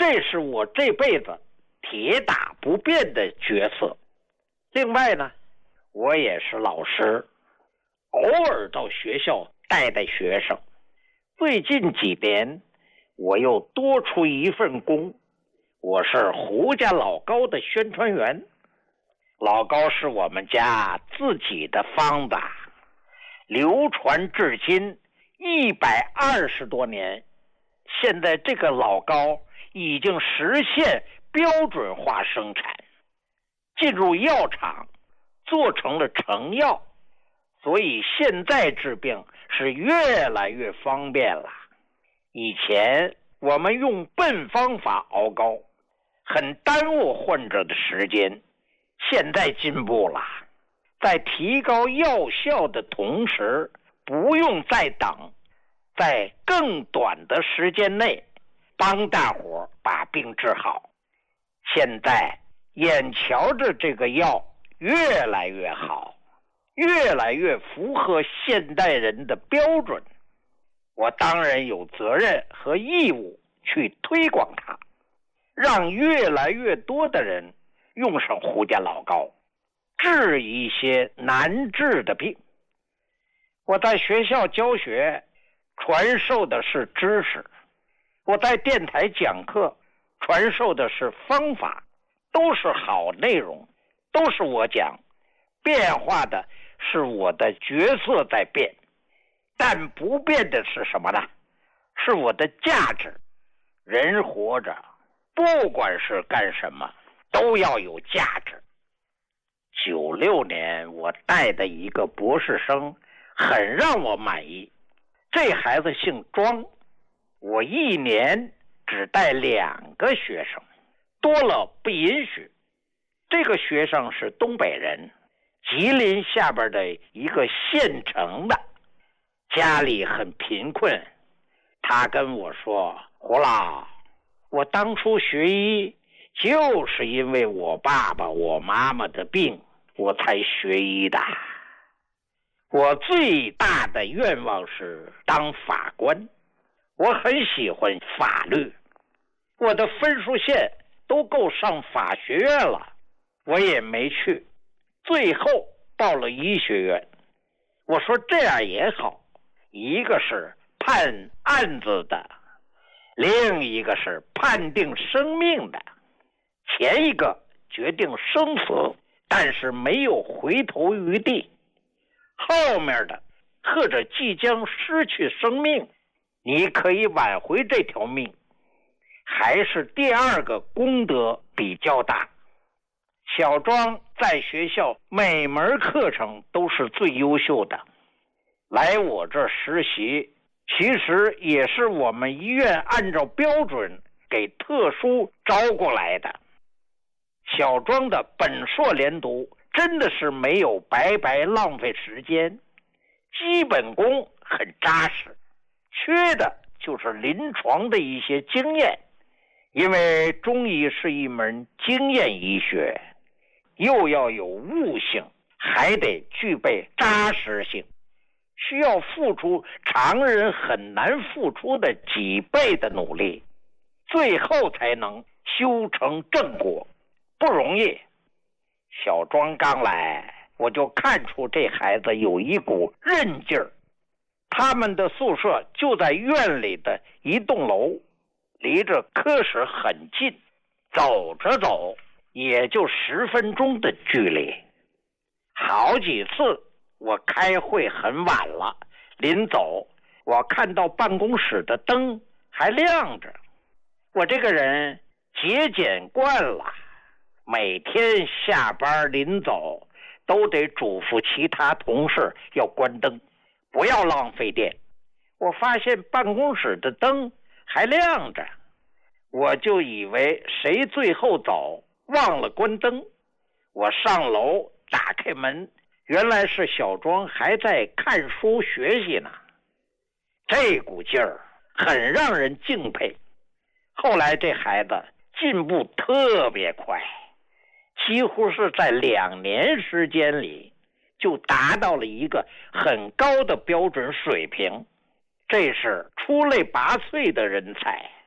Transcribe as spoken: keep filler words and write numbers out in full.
这是我这辈子铁打不变的角色。另外呢，我也是老师，偶尔到学校带带学生。最近几年我又多出一份工，我是胡家老高的宣传员。老高是我们家自己的方子，流传至今一百二十多年。现在这个老高已经实现标准化生产，进入药厂做成了成药，所以现在治病是越来越方便了。以前我们用笨方法熬膏，很耽误患者的时间，现在进步了，在提高药效的同时，不用再等，在更短的时间内帮大伙把病治好。现在眼瞧着这个药越来越好，越来越符合现代人的标准，我当然有责任和义务去推广它，让越来越多的人用上胡家老膏，治一些难治的病。我在学校教学，传授的是知识；我在电台讲课，传授的是方法，都是好内容，都是我讲。变化的是我的角色在变，但不变的是什么呢？是我的价值。人活着，不管是干什么，都要有价值。九六年我带的一个博士生很让我满意，这孩子姓庄，我一年只带两个学生，多了不允许。这个学生是东北人，吉林下边的一个县城的，家里很贫困。他跟我说，胡老，我当初学医就是因为我爸爸我妈妈的病我才学医的。我最大的愿望是当法官，我很喜欢法律，我的分数线都够上法学院了，我也没去，最后报了医学院。我说这样也好，一个是判案子的，另一个是判定生命的。前一个决定生死，但是没有回头余地，后面的或者即将失去生命，你可以挽回这条命，还是第二个功德比较大。小庄在学校每门课程都是最优秀的，来我这实习其实也是我们医院按照标准给特殊招过来的。小庄的本硕连读真的是没有白白浪费时间，基本功很扎实，缺的就是临床的一些经验。因为中医是一门经验医学，又要有悟性，还得具备扎实性，需要付出常人很难付出的几倍的努力，最后才能修成正果，不容易。小庄刚来，我就看出这孩子有一股韧劲儿。他们的宿舍就在院里的一栋楼，离着科室很近，走着走也就十分钟的距离。好几次我开会很晚了，临走我看到办公室的灯还亮着。我这个人节俭惯了，每天下班临走都得嘱咐其他同事要关灯，不要浪费电。我发现办公室的灯还亮着，我就以为谁最后走忘了关灯。我上楼打开门，原来是小庄还在看书学习呢。这股劲儿很让人敬佩。后来这孩子进步特别快，几乎是在两年时间里就达到了一个很高的标准水平，这是出类拔萃的人才。